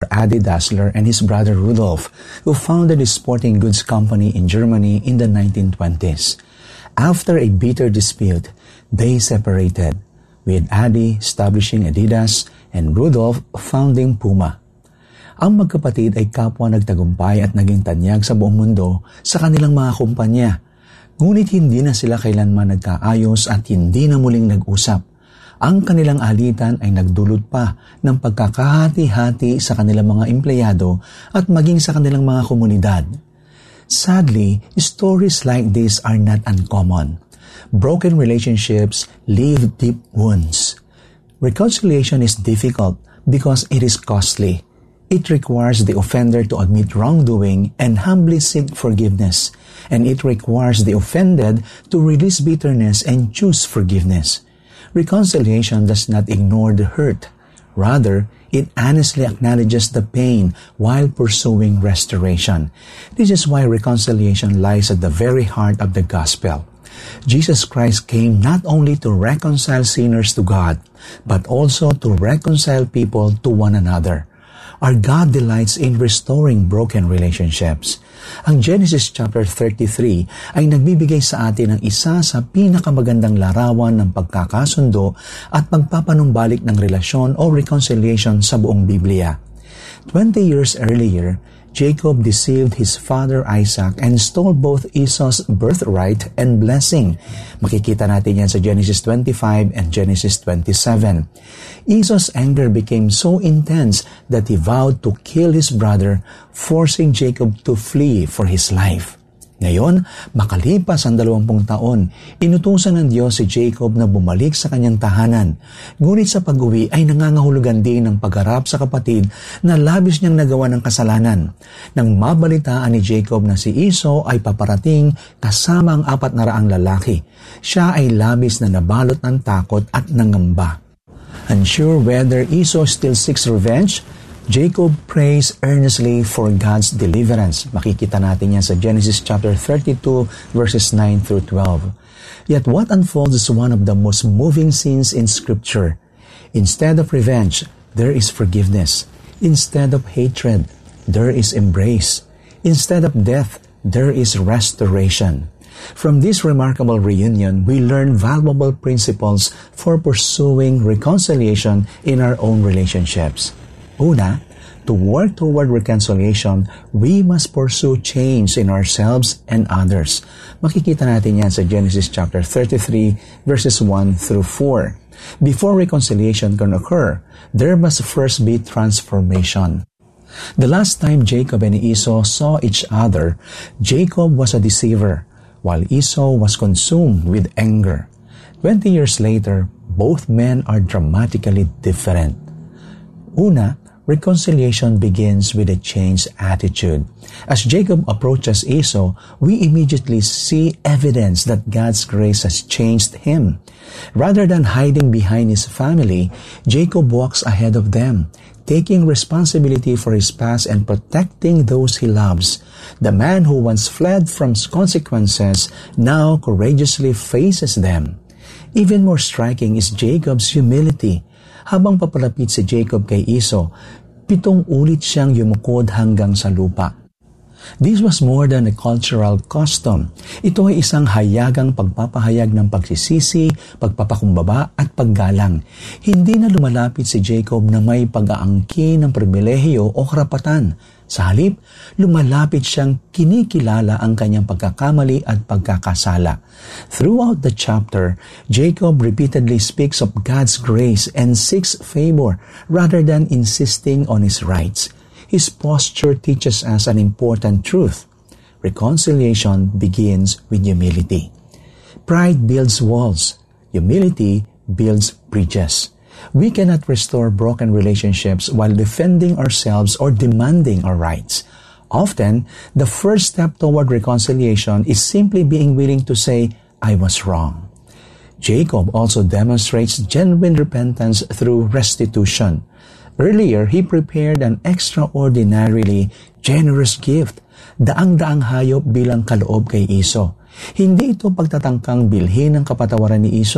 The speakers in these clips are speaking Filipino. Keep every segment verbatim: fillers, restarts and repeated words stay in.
Adi Dassler and his brother Rudolf, who founded a sporting goods company in Germany in the nineteen twenties. After a bitter dispute, they separated, with Adi establishing Adidas and Rudolf founding Puma. Ang magkapatid ay kapwa nagtagumpay at naging tanyag sa buong mundo sa kanilang mga kumpanya. Ngunit hindi na sila kailanman nagkaayos at hindi na muling nag-usap. Ang kanilang alitan ay nagdulot pa ng pagkakahati-hati sa kanilang mga empleyado at maging sa kanilang mga komunidad. Sadly, stories like this are not uncommon. Broken relationships leave deep wounds. Reconciliation is difficult because it is costly. It requires the offender to admit wrongdoing and humbly seek forgiveness, and it requires the offended to release bitterness and choose forgiveness. Reconciliation does not ignore the hurt. Rather, it honestly acknowledges the pain while pursuing restoration. This is why reconciliation lies at the very heart of the gospel. Jesus Christ came not only to reconcile sinners to God, but also to reconcile people to one another. Our God delights in restoring broken relationships. Ang Genesis chapter thirty-three ay nagbibigay sa atin ng isa sa pinakamagandang larawan ng pagkakasundo at pagpapanumbalik ng relasyon o reconciliation sa buong Biblia. Twenty years earlier, Jacob deceived his father Isaac and stole both Esau's birthright and blessing. Makikita natin yan sa Genesis twenty-five and Genesis twenty-seven. Esau's anger became so intense that he vowed to kill his brother, forcing Jacob to flee for his life. Ngayon, makalipas ang dalawampung taon, inutusan ng Diyos si Jacob na bumalik sa kanyang tahanan. Ngunit sa pag-uwi ay nangangahulugan din ng pagharap sa kapatid na labis niyang nagawa ng kasalanan. Nang mabalitaan ni Jacob na si Esau ay paparating kasama ang apat na raang lalaki, siya ay labis na nabalot ng takot at nangamba. Unsure whether Esau still seeks revenge, Jacob prays earnestly for God's deliverance. Makikita natin yan sa Genesis chapter thirty-two, verses nine through twelve. Yet what unfolds is one of the most moving scenes in Scripture. Instead of revenge, there is forgiveness. Instead of hatred, there is embrace. Instead of death, there is restoration. From this remarkable reunion, we learn valuable principles for pursuing reconciliation in our own relationships. Una, to work toward reconciliation, we must pursue change in ourselves and others. Makikita natin yan sa Genesis chapter thirty-three, verses one through four. Before reconciliation can occur, there must first be transformation. The last time Jacob and Esau saw each other, Jacob was a deceiver, while Esau was consumed with anger. Twenty years later, both men are dramatically different. Una, reconciliation begins with a changed attitude. As Jacob approaches Esau, we immediately see evidence that God's grace has changed him. Rather than hiding behind his family, Jacob walks ahead of them, taking responsibility for his past and protecting those he loves. The man who once fled from consequences now courageously faces them. Even more striking is Jacob's humility. Habang papalapit si Jacob kay Esau, pitong ulit siyang yumukod hanggang sa lupa. This was more than a cultural custom. Ito ay isang hayagang pagpapahayag ng pagsisisi, pagpapakumbaba at paggalang. Hindi na lumalapit si Jacob na may pag-aangkin ng pribilehiyo o karapatan. Sa halip, lumalapit siyang kinikilala ang kanyang pagkakamali at pagkakasala. Throughout the chapter, Jacob repeatedly speaks of God's grace and seeks favor rather than insisting on his rights. His posture teaches us an important truth. Reconciliation begins with humility. Pride builds walls. Humility builds bridges. We cannot restore broken relationships while defending ourselves or demanding our rights. Often, the first step toward reconciliation is simply being willing to say, I was wrong. Jacob also demonstrates genuine repentance through restitution. Earlier, he prepared an extraordinarily generous gift, daang-daang hayop bilang kaloob kay Esau. Hindi ito pagtatangkang bilhin ng kapatawaran ni Esau.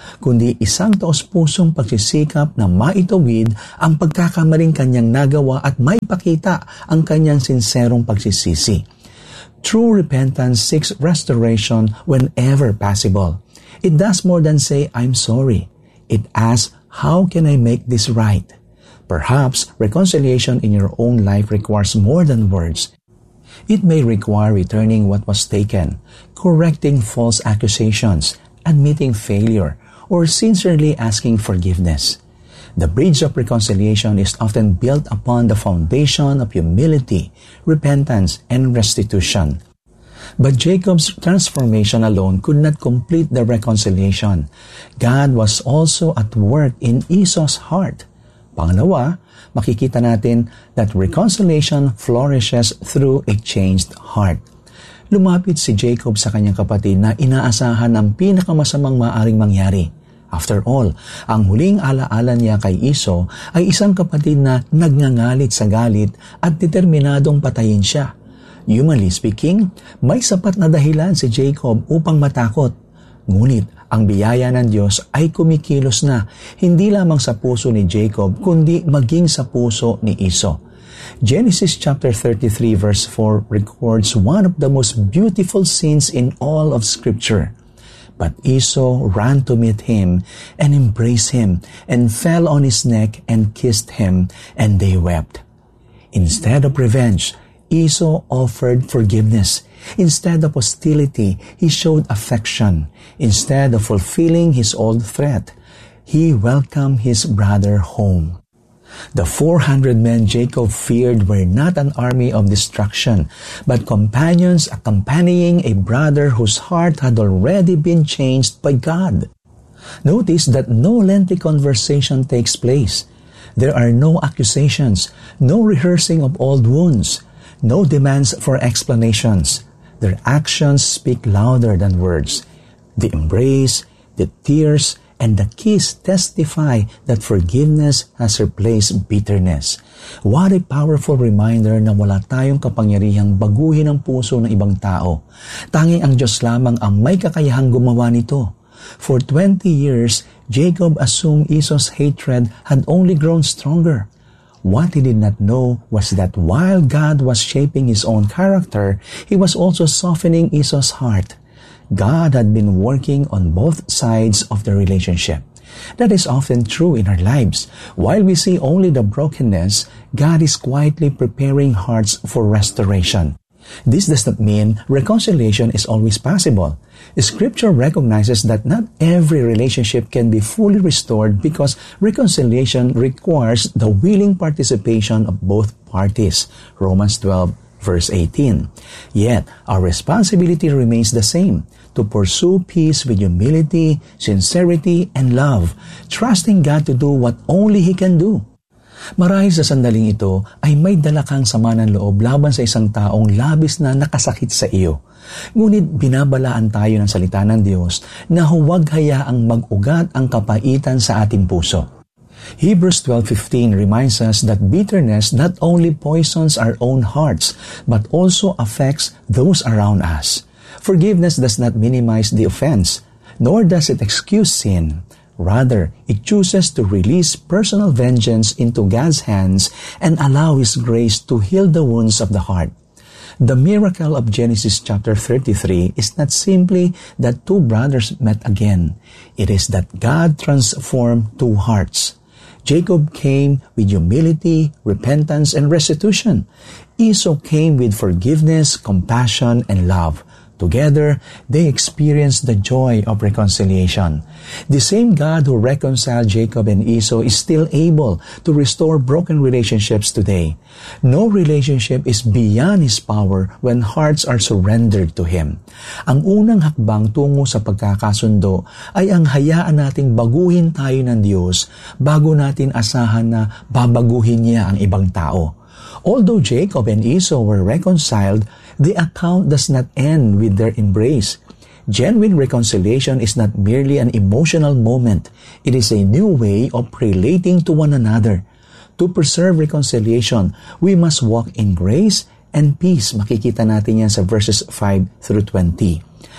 kundi isang taos-pusong pagsisikap na maitawid ang pagkakamaling kanyang nagawa at maipakita ang kanyang sinserong pagsisisi. True repentance seeks restoration whenever possible. It does more than say, "I'm sorry." It asks, "How can I make this right?" Perhaps reconciliation in your own life requires more than words. It may require returning what was taken, correcting false accusations, admitting failure, or sincerely asking forgiveness. The bridge of reconciliation is often built upon the foundation of humility, repentance, and restitution. But Jacob's transformation alone could not complete the reconciliation. God was also at work in Esau's heart. Pangalawa, makikita natin that reconciliation flourishes through a changed heart. Lumapit si Jacob sa kanyang kapatid na inaasahan ang pinakamasamang maaaring mangyari. After all, ang huling alaala niya kay Esau ay isang kapatid na nagngangalit sa galit at determinadong patayin siya. Humanly speaking, may sapat na dahilan si Jacob upang matakot. Ngunit ang biyaya ng Diyos ay kumikilos na, hindi lamang sa puso ni Jacob, kundi maging sa puso ni Esau. Genesis chapter thirty-three verse four records one of the most beautiful scenes in all of Scripture. But Esau ran to meet him and embraced him and fell on his neck and kissed him, and they wept. Instead of revenge, Esau offered forgiveness. Instead of hostility, he showed affection. Instead of fulfilling his old threat, he welcomed his brother home. The four hundred men Jacob feared were not an army of destruction, but companions accompanying a brother whose heart had already been changed by God. Notice that no lengthy conversation takes place. There are no accusations, no rehearsing of old wounds, no demands for explanations. Their actions speak louder than words. The embrace, the tears, and the kiss testify that forgiveness has replaced bitterness. What a powerful reminder na wala tayong kapangyarihang baguhin ang puso ng ibang tao. Tanging ang Diyos lamang ang may kakayahang gumawa nito. For twenty years, Jacob assumed Esau's hatred had only grown stronger. What he did not know was that while God was shaping his own character, he was also softening Esau's heart. God had been working on both sides of the relationship. That is often true in our lives. While we see only the brokenness, God is quietly preparing hearts for restoration. This does not mean reconciliation is always possible. Scripture recognizes that not every relationship can be fully restored because reconciliation requires the willing participation of both parties. Romans twelve, verse eighteen. Yet, our responsibility remains the same, to pursue peace with humility, sincerity, and love, trusting God to do what only He can do. Marahil sa sandaling ito ay may dala kang sama ng loob laban sa isang taong labis na nakasakit sa iyo. Ngunit binabalaan tayo ng salita ng Diyos na huwag hayaang mag-ugat ang kapaitan sa ating puso. Hebrews twelve fifteen reminds us that bitterness not only poisons our own hearts, but also affects those around us. Forgiveness does not minimize the offense, nor does it excuse sin. Rather, it chooses to release personal vengeance into God's hands and allow His grace to heal the wounds of the heart. The miracle of Genesis chapter thirty-three is not simply that two brothers met again. It is that God transformed two hearts. Jacob came with humility, repentance, and restitution. Esau came with forgiveness, compassion, and love. Together, they experienced the joy of reconciliation. The same God who reconciled Jacob and Esau is still able to restore broken relationships today. No relationship is beyond His power when hearts are surrendered to Him. Ang unang hakbang tungo sa pagkakasundo ay ang hayaan nating baguhin tayo ng Diyos bago natin asahan na babaguhin niya ang ibang tao. Although Jacob and Esau were reconciled, the account does not end with their embrace. Genuine reconciliation is not merely an emotional moment. It is a new way of relating to one another. To preserve reconciliation, we must walk in grace and peace. Makikita natin yan sa verses five through twenty.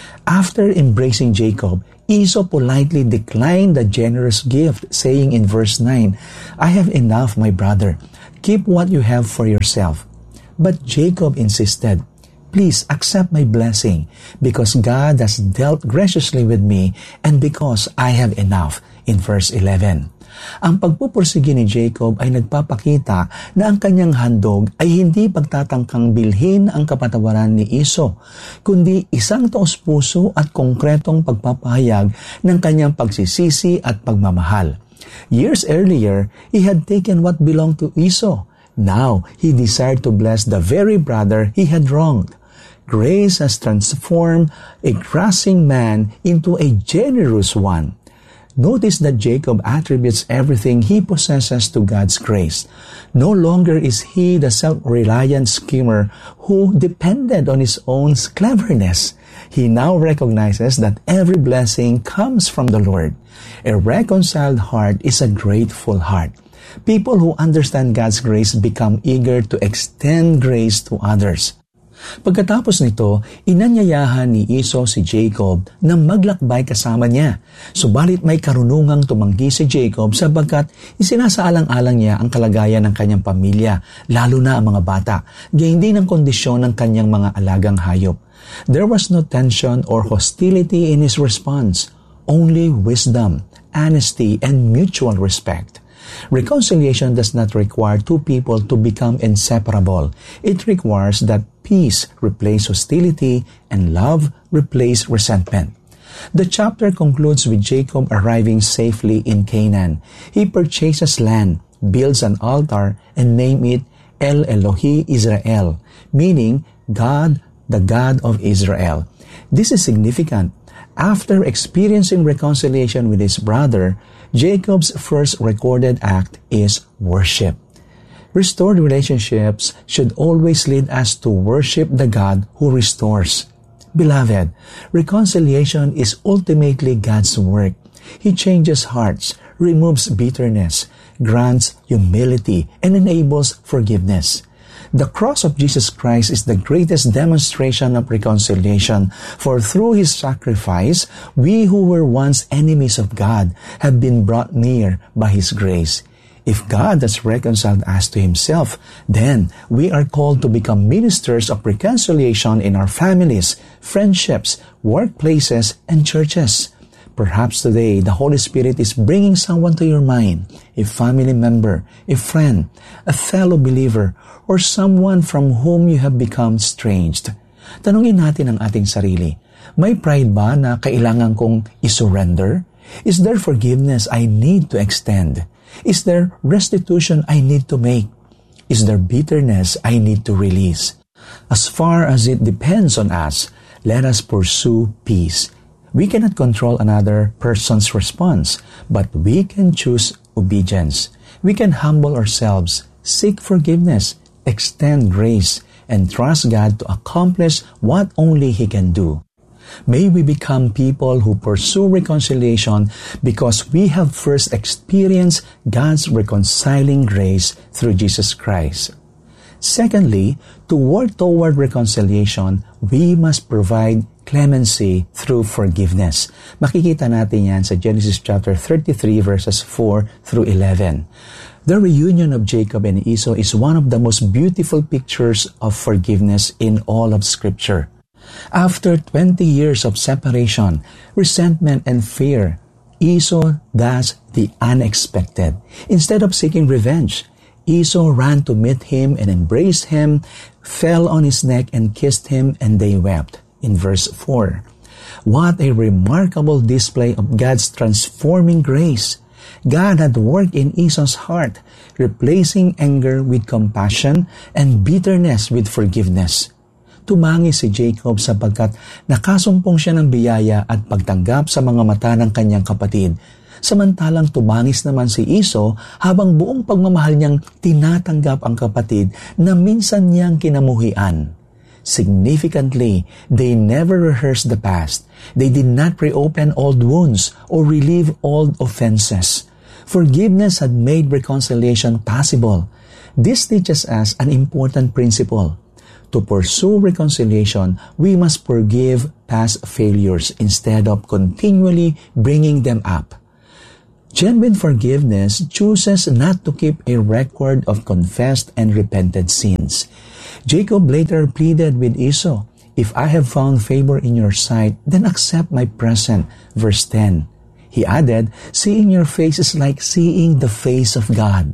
After embracing Jacob, Esau politely declined the generous gift, saying in verse nine, "I have enough, my brother. Keep what you have for yourself." But Jacob insisted, "Please accept my blessing, because God has dealt graciously with me and because I have enough," in verse eleven. Ang pagpupursige ni Jacob ay nagpapakita na ang kanyang handog ay hindi pagtatangkang bilhin ang kapatawaran ni Esau, kundi isang taos-puso at konkretong pagpapahayag ng kanyang pagsisisi at pagmamahal. Years earlier, he had taken what belonged to Esau. Now, he desired to bless the very brother he had wronged. Grace has transformed a grasping man into a generous one. Notice that Jacob attributes everything he possesses to God's grace. No longer is he the self-reliant schemer who depended on his own cleverness. He now recognizes that every blessing comes from the Lord. A reconciled heart is a grateful heart. People who understand God's grace become eager to extend grace to others. Pagkatapos nito, inanyayahan ni Esau si Jacob na maglakbay kasama niya. Subalit may karunungang tumanggi si Jacob sapagkat isinasaalang-alang niya ang kalagayan ng kanyang pamilya, lalo na ang mga bata, gayon din ang kondisyon ng kanyang mga alagang hayop. There was no tension or hostility in his response, only wisdom, honesty, and mutual respect. Reconciliation does not require two people to become inseparable. It requires that peace replace hostility and love replace resentment. The chapter concludes with Jacob arriving safely in Canaan. He purchases land, builds an altar, and names it El Elohi Israel, meaning God, the God of Israel. This is significant. After experiencing reconciliation with his brother, Jacob's first recorded act is worship. Restored relationships should always lead us to worship the God who restores. Beloved, reconciliation is ultimately God's work. He changes hearts, removes bitterness, grants humility, and enables forgiveness. The cross of Jesus Christ is the greatest demonstration of reconciliation, for through His sacrifice, we who were once enemies of God have been brought near by His grace. If God has reconciled us to Himself, then we are called to become ministers of reconciliation in our families, friendships, workplaces, and churches. Perhaps today, the Holy Spirit is bringing someone to your mind, a family member, a friend, a fellow believer, or someone from whom you have become estranged. Tanungin natin ang ating sarili, may pride ba na kailangan kong isurrender? Is there forgiveness I need to extend? Is there restitution I need to make? Is there bitterness I need to release? As far as it depends on us, let us pursue peace. We cannot control another person's response, but we can choose obedience. We can humble ourselves, seek forgiveness, extend grace, and trust God to accomplish what only He can do. May we become people who pursue reconciliation because we have first experienced God's reconciling grace through Jesus Christ. Secondly, to work toward reconciliation, we must provide clemency through forgiveness. Makikita natin yan sa Genesis chapter thirty-three verses four through eleven. The reunion of Jacob and Esau is one of the most beautiful pictures of forgiveness in all of Scripture. After twenty years of separation, resentment, and fear, Esau does the unexpected. Instead of seeking revenge, Esau ran to meet him and embraced him, fell on his neck and kissed him, and they wept. In verse four, what a remarkable display of God's transforming grace. God had worked in Esau's heart, replacing anger with compassion and bitterness with forgiveness. Tumangi si Jacob sapagkat nakasumpong siya ng biyaya at pagtanggap sa mga mata ng kanyang kapatid. Samantalang tumangis naman si Esau habang buong pagmamahal niyang tinatanggap ang kapatid na minsan niyang kinamuhian. Significantly, they never rehearsed the past. They did not reopen old wounds or relieve old offenses. Forgiveness had made reconciliation possible. This teaches us an important principle. To pursue reconciliation, we must forgive past failures instead of continually bringing them up. Genuine forgiveness chooses not to keep a record of confessed and repented sins. Jacob later pleaded with Esau, "If I have found favor in your sight, then accept my present." Verse ten. He added, "Seeing your face is like seeing the face of God."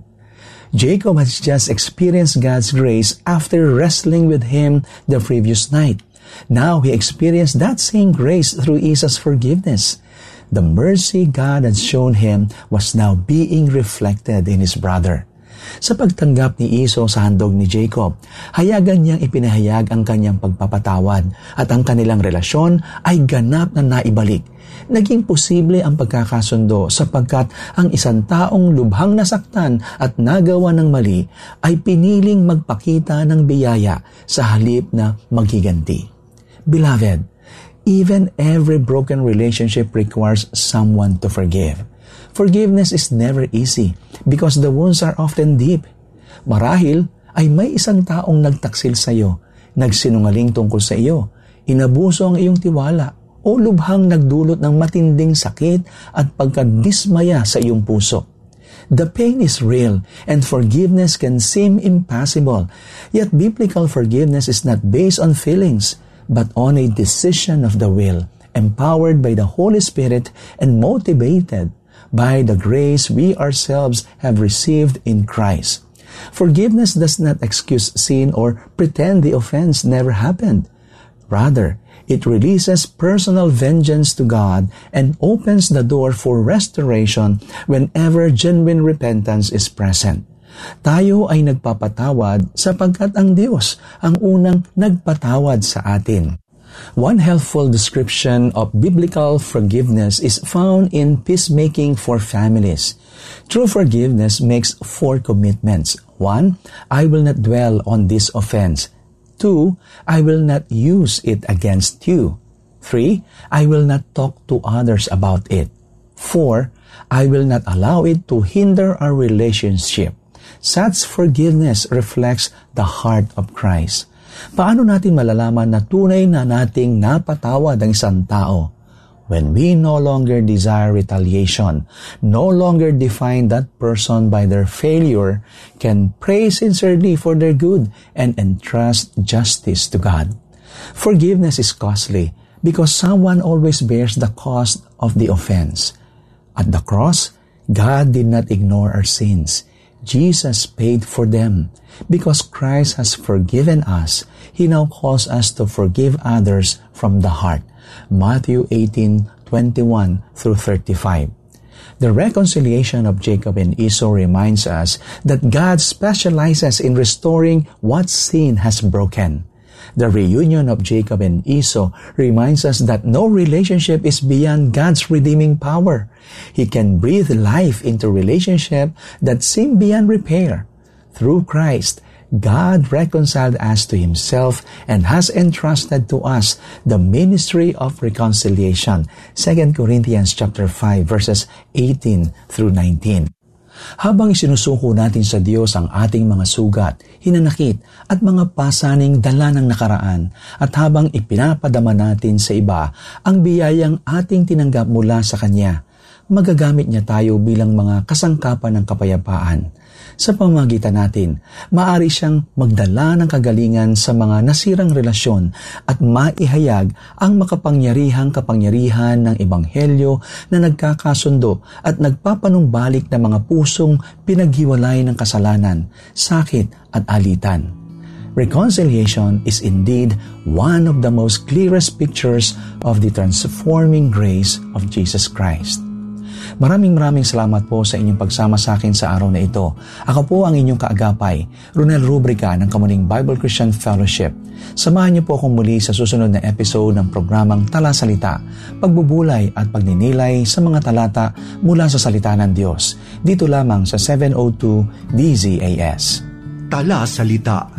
Jacob has just experienced God's grace after wrestling with him the previous night. Now he experienced that same grace through Esau's forgiveness. The mercy God had shown him was now being reflected in his brother. Sa pagtanggap ni Esau sa handog ni Jacob, hayagan niyang ipinahayag ang kanyang pagpapatawad at ang kanilang relasyon ay ganap na naibalik. Naging posible ang pagkakasundo sapagkat ang isang taong lubhang nasaktan at nagawa ng mali ay piniling magpakita ng biyaya sa halip na maghiganti. Beloved, even every broken relationship requires someone to forgive. Forgiveness is never easy because the wounds are often deep. Marahil ay may isang taong nagtaksil sa iyo, nagsinungaling tungkol sa iyo, inabuso ang iyong tiwala, o lubhang nagdulot ng matinding sakit at pagkadismaya sa iyong puso. The pain is real and forgiveness can seem impossible, yet biblical forgiveness is not based on feelings, but on a decision of the will, empowered by the Holy Spirit and motivated by the grace we ourselves have received in Christ. Forgiveness does not excuse sin or pretend the offense never happened. Rather, it releases personal vengeance to God and opens the door for restoration whenever genuine repentance is present. Tayo ay nagpapatawad sapagkat ang Diyos ang unang nagpatawad sa atin. One helpful description of biblical forgiveness is found in peacemaking for families. True forgiveness makes four commitments. One, I will not dwell on this offense. Two, I will not use it against you. Three, I will not talk to others about it. Four, I will not allow it to hinder our relationship. Such forgiveness reflects the heart of Christ. Paano natin malalaman na tunay na nating napatawad ang isang tao? When we no longer desire retaliation, no longer define that person by their failure, can pray sincerely for their good and entrust justice to God. Forgiveness is costly because someone always bears the cost of the offense. At the cross, God did not ignore our sins. Jesus paid for them. Because Christ has forgiven us, He now calls us to forgive others from the heart. Matthew eighteen twenty-one through thirty-five. The reconciliation of Jacob and Esau reminds us that God specializes in restoring what sin has broken. The reunion of Jacob and Esau reminds us that no relationship is beyond God's redeeming power. He can breathe life into relationship that seem beyond repair. Through Christ, God reconciled us to Himself and has entrusted to us the ministry of reconciliation. Second Corinthians chapter five verses eighteen through nineteen. Habang isinusuko natin sa Diyos ang ating mga sugat, hinanakit at mga pasaning dala ng nakaraan at habang ipinapadama natin sa iba ang biyayang ating tinanggap mula sa Kanya, magagamit niya tayo bilang mga kasangkapan ng kapayapaan. Sa pamamagitan natin, maaari siyang magdala ng kagalingan sa mga nasirang relasyon at maihayag ang makapangyarihang kapangyarihan ng Ebanghelyo na nagkakasundo at nagpapanumbalik ng mga pusong pinaghiwalay ng kasalanan, sakit at alitan. Reconciliation is indeed one of the most clearest pictures of the transforming grace of Jesus Christ. Maraming maraming salamat po sa inyong pagsama sa akin sa araw na ito. Ako po ang inyong kaagapay, Ronel Rubrica ng Kamuning Bible Christian Fellowship. Samahan niyo po akong muli sa susunod na episode ng programang Tala Salita, pagbubulay at pagninilay sa mga talata mula sa salita ng Diyos. Dito lamang sa seven oh two D Z A S. Tala Salita,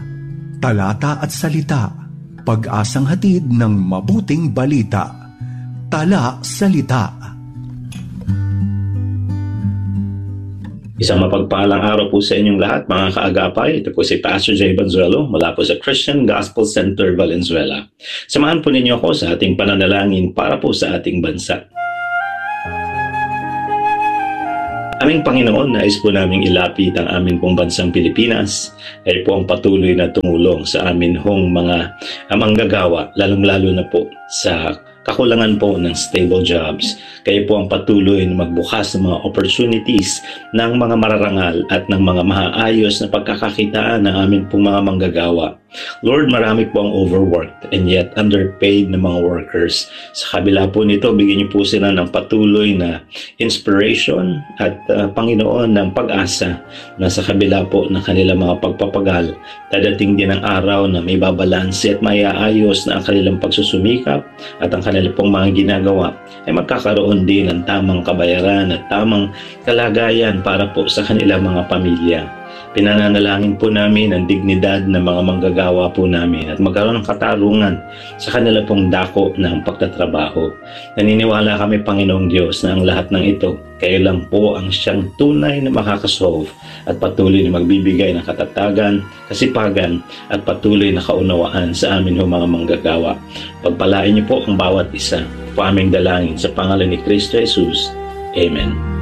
talata at salita, pag-asang hatid ng mabuting balita. Tala Salita. Isang mapagpalang araw po sa inyong lahat, mga kaagapay. Ito po si Pastor Jay Banzuelo mula po sa Christian Gospel Center, Valenzuela. Samahan po ninyo ako sa ating pananalangin para po sa ating bansa. Aming Panginoon, nais po naming ilapit ang amin pong bansang Pilipinas. Ay po ang patuloy na tumulong sa amin hong mga manggagawa, lalong-lalo na po sa kakulangan po ng stable jobs. Kayo po ang patuloy na magbukas ng mga opportunities ng mga mararangal at ng mga maayos na pagkakakitaan ng amin pong mga manggagawa. Lord, marami po ang overworked and yet underpaid na mga workers. Sa kabila po nito, bigyan niyo po sila ng patuloy na inspiration at uh, Panginoon ng pag-asa na sa kabila po ng kanilang mga pagpapagal, dadating din ang araw na may babalanse at maiaayos na ang kanilang pagsusumikap at ang kanilang pong mga ginagawa ay magkakaroon din ng tamang kabayaran at tamang kalagayan para po sa kanilang mga pamilya. Pinananalangin po namin ang dignidad ng mga manggagawa po namin at magkaroon ng katarungan sa kanila pong dako ng pagtatrabaho. Naniniwala kami, Panginoong Diyos, na ang lahat ng ito, kayo lang po ang siyang tunay na makakasolve at patuloy na magbibigay ng katatagan, kasipagan at patuloy na kaunawaan sa amin ho mga manggagawa. Pagpalain niyo po ang bawat isa. Po aming dalangin sa pangalan ni Kristo Jesus. Amen.